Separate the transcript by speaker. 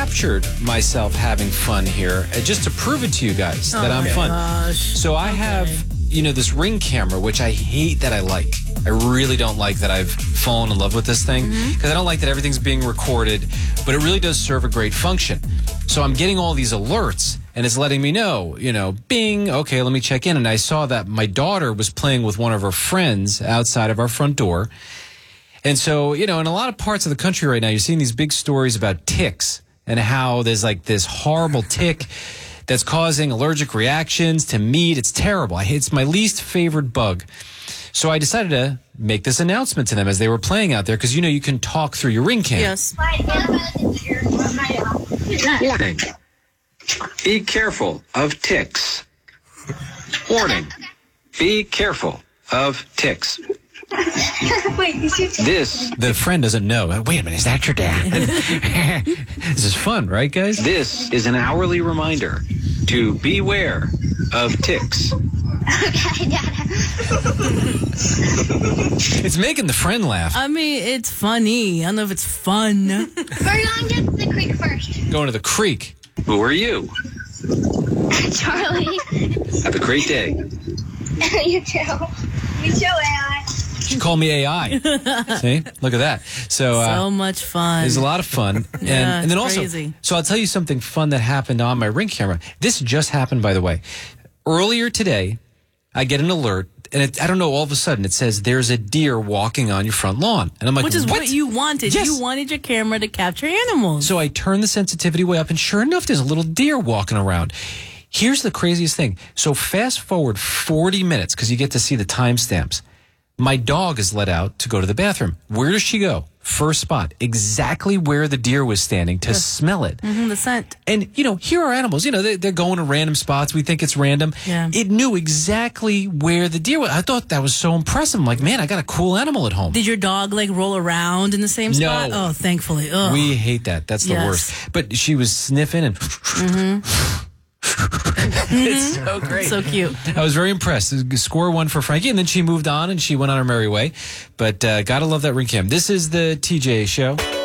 Speaker 1: captured myself having fun here just to prove it to you guys that I'm fun.
Speaker 2: Gosh.
Speaker 1: So I have, this Ring camera, which I hate that I like. I really don't like that I've fallen in love with this thing because I don't like that everything's being recorded, but it really does serve a great function. So I'm getting all these alerts and it's letting me know, bing, okay, let me check in. And I saw that my daughter was playing with one of her friends outside of our front door. And so, in a lot of parts of the country right now, you're seeing these big stories about ticks and how there's like this horrible tick that's causing allergic reactions to meat. It's terrible. It's my least favorite bug. So I decided to make this announcement to them as they were playing out there because, you can talk through your Ring cam.
Speaker 2: Yes.
Speaker 3: Warning. Be careful of ticks. Warning. Be careful of ticks.
Speaker 1: The friend doesn't know. Wait a minute, is that your dad? This is fun, right, guys?
Speaker 3: This is an hourly reminder to beware of ticks.
Speaker 4: Okay, Dad.
Speaker 1: It's making the friend laugh.
Speaker 2: I mean, it's funny. I don't know if it's fun.
Speaker 4: We're going to the creek first.
Speaker 1: Going to the creek.
Speaker 3: Who are you?
Speaker 4: Charlie.
Speaker 3: Have a great day.
Speaker 4: You too. You too, AI.
Speaker 1: You can call me AI. See? Look at that.
Speaker 2: So much fun.
Speaker 1: It's a lot of fun. And then also,
Speaker 2: crazy.
Speaker 1: so I'll tell you something fun that happened on my Ring camera. This just happened, by the way. Earlier today, I get an alert, and I don't know, all of a sudden it says there's a deer walking on your front lawn. And I'm like,
Speaker 2: Which is what you wanted.
Speaker 1: Yes.
Speaker 2: You wanted your camera to capture animals.
Speaker 1: So I turn the sensitivity way up, and sure enough, there's a little deer walking around. Here's the craziest thing. So fast forward 40 minutes, because you get to see the timestamps. My dog is let out to go to the bathroom. Where does she go? First spot, exactly where the deer was standing to smell it.
Speaker 2: The scent.
Speaker 1: And, here are animals. They're going to random spots. We think it's random.
Speaker 2: Yeah.
Speaker 1: It knew exactly where the deer was. I thought that was so impressive. I'm like, man, I got a cool animal at home.
Speaker 2: Did your dog roll around in the same spot?
Speaker 1: No.
Speaker 2: Oh, thankfully. Ugh.
Speaker 1: We hate that. That's the
Speaker 2: Yes.
Speaker 1: worst. But she was sniffing and... It's so great.
Speaker 2: So cute.
Speaker 1: I was very impressed. Score one for Frankie, and then she moved on and she went on her merry way. But gotta love that Ring cam. This is the TJ Show.